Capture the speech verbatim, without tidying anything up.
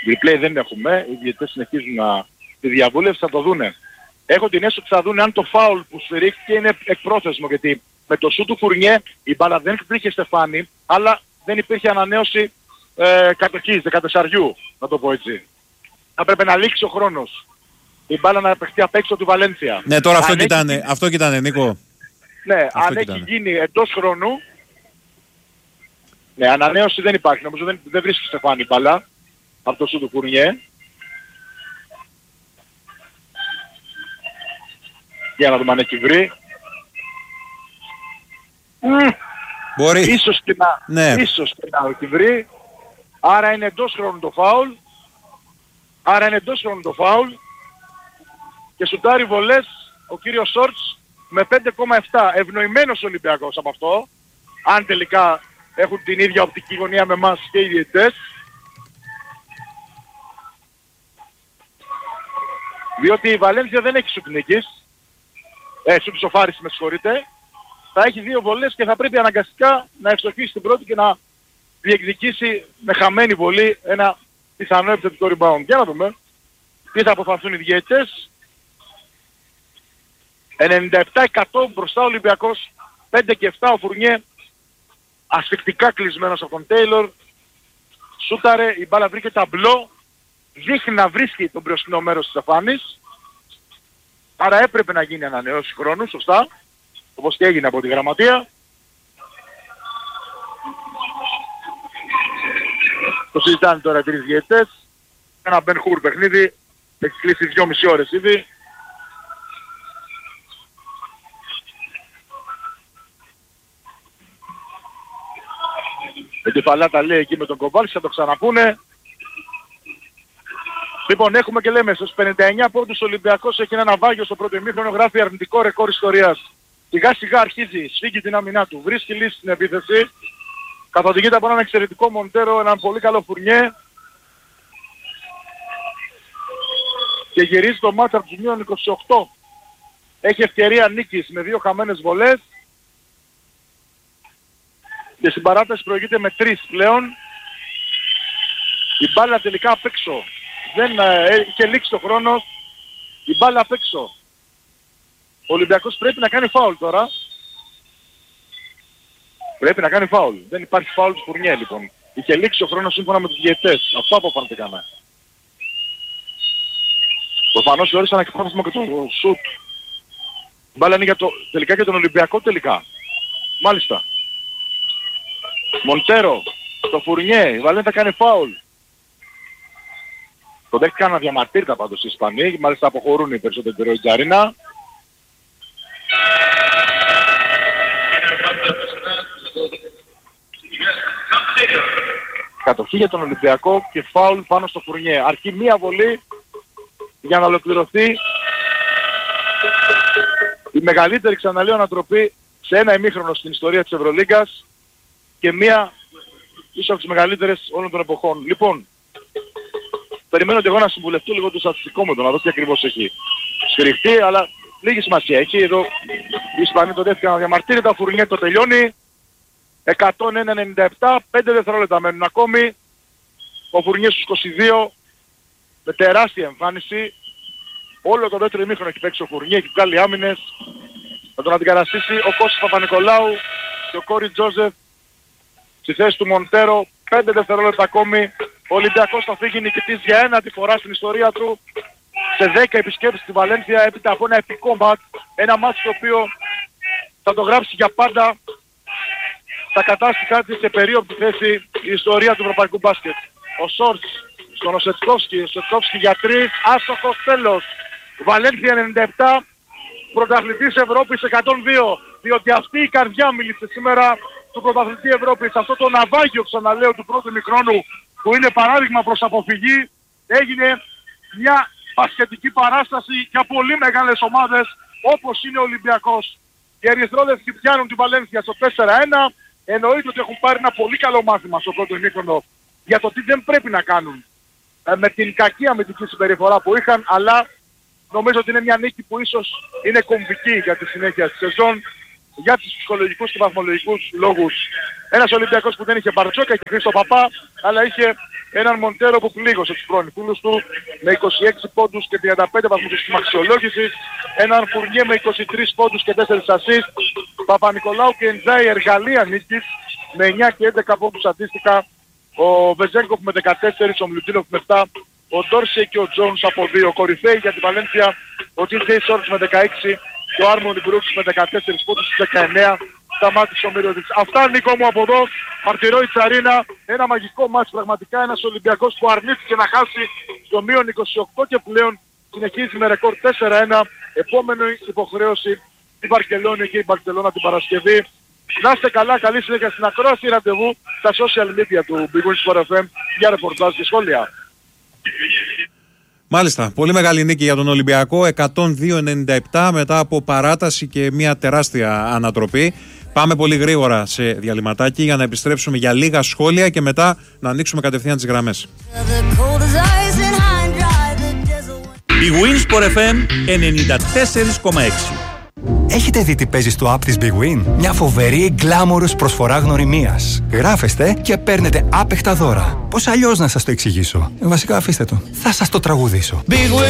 Replay δεν έχουμε, οι διαιτητές συνεχίζουν να τη διαβούλευση, θα το δούνε. Έχω την αίσθηση ότι θα δούνε αν το φάουλ που σφυρίχθηκε είναι εκπρόθεσμο, γιατί με το σου του Φουρνιέ η μπάλα δεν υπήρχε στεφάνι, αλλά δεν υπήρχε ανανέωση ε, κατοχής, δεκατεσσαριού, να το πω έτσι. Θα πρέπει να λήξει ο χρόνος. Η μπάλα να παιχτεί απ' έξω του Βαλένθια. Ναι, τώρα αυτό κοιτάνε, έχει... αυτό κοιτάνε, Νίκο. Ναι, αυτό αν κοιτάνε. έχει γίνει εντός χρόνου, ναι, ανανέωση δεν υπάρχει. Νομίζω δεν, δεν βρίσκει στεφάνι η μπάλα από το σου του Φουρνιέ. Για να δούμε αν έχει βρει. Μπορεί. Ίσως και να, ναι. ίσως και να έχει βρει. Άρα είναι εντός χρόνου το φάουλ. Άρα είναι εντός χρόνου το φάουλ. Και σουτάρει βολές ο κύριος Σόρτς με πέντε κόμμα επτά. Ευνοημένος Ολυμπιακός από αυτό. Αν τελικά έχουν την ίδια οπτική γωνία με εμάς και οι διαιτητές. Διότι η Βαλένθια δεν έχει σουτ νίκης. Ε, σουτ σοφάριση, με συγχωρείτε. Θα έχει δύο βολές και θα πρέπει αναγκαστικά να ευστοχίσει την πρώτη και να διεκδικήσει με χαμένη βολή ένα πιθανό επιθετικό rebound. Για να δούμε τι θα αποφασίσουν οι διαιτητές. ενενήντα επτά τοις εκατό μπροστά ο Ολυμπιακός, πέντε και επτά ο Φουρνιέ, ασφικτικά κλεισμένος από τον Τέιλορ. Σούταρε, η μπάλα βρήκε ταμπλό, δείχνει να βρίσκει τον μπροστινό μέρος της αφάνης. Άρα έπρεπε να γίνει ανανεώση χρόνου, σωστά, όπως και έγινε από τη γραμματεία. Το συζητάνε τώρα οι τρεις διαιτητές. Ένα Ben Hur παιχνίδι, έχει κλείσει δυόμιση ώρες ήδη. Με κεφαλά τα λέει εκεί με τον Κομπάλση, θα το ξαναπούνε. Λοιπόν, έχουμε και λέμε στους πενήντα εννιά πόντους ο Ολυμπιακός έχει ένα ναυάγιο στο πρώτο ημίχρονο, γράφει αρνητικό ρεκόρ ιστορίας. Σιγά σιγά αρχίζει, σφίγγει την άμυνά του, βρίσκει λύση στην επίθεση. Καθοδηγείται από έναν εξαιρετικό Μοντέρο, έναν πολύ καλό Φουρνιέ. Και γυρίζει το μάτς από τους μείον είκοσι οκτώ. Έχει ευκαιρία νίκης με δύο χαμένες βολές. Και στην παράταση προηγείται με τρεις πλέον. Η μπάλα τελικά απ' έξω. Δεν ε, είχε λήξει το χρόνος. Η μπάλα απ' έξω. Ο Ολυμπιακός πρέπει να κάνει φάουλ τώρα. Πρέπει να κάνει φάουλ. Δεν υπάρχει φάουλ του Φουρνιέ λοιπόν. Είχε λήξει ο χρόνος σύμφωνα με τους διαιτητές. Αυτό αποφανθήκαμε. Προφανώς θεώρησαν εκπρόθεσμο και το σουτ. Η μπάλα είναι για το, τελικά για τον Ολυμπιακό τελικά. Μάλιστα. Μοντέρο, το Φουρνιέ, η Βαλένθια κάνει φάουλ. Το δέχτηκαν αδιαμαρτύρητα πάντως οι Ισπανοί, μάλιστα αποχωρούν οι περισσότεροι τεροϊτζαρίνα. Κατοχή για τον Ολυμπιακό και φάουλ πάνω στο Φουρνιέ. Αρχή μία βολή για να ολοκληρωθεί η μεγαλύτερη, ξαναλέω, ανατροπή σε ένα ημίχρονο στην ιστορία της Ευρωλίγκας και μία ίσως από τις μεγαλύτερες όλων των εποχών. Λοιπόν, περιμένω και εγώ να συμβουλευτώ λίγο το στατιστικό μου, το να δω τι ακριβώς έχει σφυριχτεί, αλλά λίγη σημασία έχει. Εδώ οι Ισπανοί το δέχτηκαν αδιαμαρτύρητα, ο Φουρνιέ το τελειώνει. εκατόν ένα ενενήντα επτά, πέντε δευτερόλεπτα μένουν ακόμη. Ο Φουρνιέ στους είκοσι δύο με τεράστια εμφάνιση. Όλο το δεύτερο ημίχρονο έχει παίξει ο Φουρνιέ, έχει βγάλει άμυνες. Θα τον αντικαταστήσει ο Κώστας Παπα-Νικολάου και ο Κόρι Τζόζεφ στη θέση του Μοντέρο. πέντε δευτερόλεπτα ακόμη. Ο Ολυμπιακός θα φύγει νικητής για ένατη φορά στην ιστορία του σε δέκα επισκέψεις στη Βαλένθια έπειτα από ένα επικό μάτς. Ένα μάτς το οποίο θα το γράψει για πάντα στα κατάστοιχα της σε περίοπτη θέση η ιστορία του ευρωπαϊκού μπάσκετ. Ο Σόρτς στον Οσετκόφσκι, ο Οσετκόφσκι για τρεις, άστοχος, τέλος. Βαλένθια ενενήντα επτά, πρωταθλητής Ευρώπης εκατόν δύο, διότι αυτή η καρδιά μίλησε σήμερα του πρωταθλητή Ευρώπης. Αυτό το ναυάγιο, ξαναλέω, του πρώτου μικρόνου που είναι παράδειγμα προς αποφυγή, έγινε μια μπασκετική παράσταση για πολύ μεγάλες ομάδες όπως είναι ο Ολυμπιακός. Οι ερυθρόλευκοι πιάνουν την Βαλένθια στο τέσσερα ένα. Εννοείται ότι έχουν πάρει ένα πολύ καλό μάθημα στο πρώτο ημίχρονο για το τι δεν πρέπει να κάνουν ε, με την κακή αμυντική συμπεριφορά που είχαν, αλλά νομίζω ότι είναι μια νίκη που ίσως είναι κομβική για τη συνέχεια της σεζόν, για τους ψυχολογικούς και βαθμολογικούς λόγους. Ένας Ολυμπιακός που δεν είχε Μπαρτζόκα, είχε Χρήστο Παπά, αλλά είχε έναν Μοντέρο που πλήγωσε τους προνηθούλους του με είκοσι έξι πόντους και τριάντα πέντε βαθμούς στην αξιολόγηση, έναν Φουρνιέ με είκοσι τρεις πόντους και τέσσερα ασίστ, Παπα-Νικολάου και Εντζάι εργαλεία νίκης με εννιά και έντεκα πόντους αντίστοιχα, ο Βεζέγκοφ με δεκατέσσερα, ο Μλουτίνοφ με επτά, ο Ντόρσεϊ και ο Τζόνς από δύο. Κορυφαίοι για την Βαλένθια, ο τζι τζέι Σόρτς με δεκαέξι και ο Άρμονι Μπρούξ με δεκατέσσερα πόντους στις δεκαεννέα. Σταμάτησε ο Μυρωδής. Αυτά, Νίκο μου, από εδώ. Μαρτυρώ η Τσαρίνα. Ένα μαγικό μάτς, πραγματικά ένας Ολυμπιακός που αρνήθηκε να χάσει στο μείον είκοσι οκτώ και πλέον συνεχίζει με ρεκόρ τέσσερα ένα. Επόμενη υποχρέωση η Βαρκελόνη και η Μπαρσελόνα την Παρασκευή. Να είστε καλά, καλή συνέχεια στην ακρόαση, ραντεβού στα social media του Big Win Sport εφ εμ για ρεπορτάζ και σχόλια. Μάλιστα, πολύ μεγάλη νίκη για τον Ολυμπιακό, εκατόν δύο ενενήντα επτά μετά από παράταση και μια τεράστια ανατροπή. Πάμε πολύ γρήγορα σε διαλυματάκι για να επιστρέψουμε για λίγα σχόλια και μετά να ανοίξουμε κατευθείαν τις γραμμές. Big Win Sport εφ εμ ενενήντα τέσσερα κόμμα έξι. Έχετε δει τι παίζει στο app της Big Win? Μια φοβερή γκλάμορος προσφορά γνωριμίας. Γράφεστε και παίρνετε άπεχτα δώρα. Πώς αλλιώς να σας το εξηγήσω? Βασικά αφήστε το. Θα σας το τραγουδήσω. Big Win.